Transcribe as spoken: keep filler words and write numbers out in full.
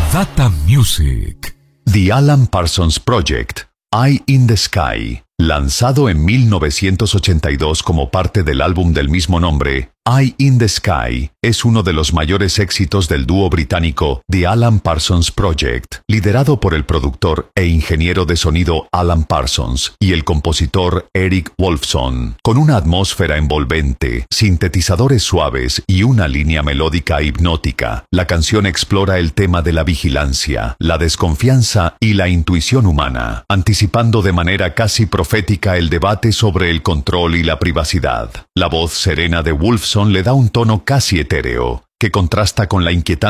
Data Music. The Alan Parsons Project, Eye in the Sky, lanzado en mil novecientos ochenta y dos como parte del álbum del mismo nombre, Eye in the Sky es uno de los mayores éxitos del dúo británico The Alan Parsons Project, liderado por el productor e ingeniero de sonido Alan Parsons y el compositor Eric Wolfson. Con una atmósfera envolvente, sintetizadores suaves y una línea melódica hipnótica, la canción explora el tema de la vigilancia, la desconfianza y la intuición humana, anticipando de manera casi profética el debate sobre el control y la privacidad. La voz serena de Wolfson le da un tono casi etéreo, que contrasta con la inquietante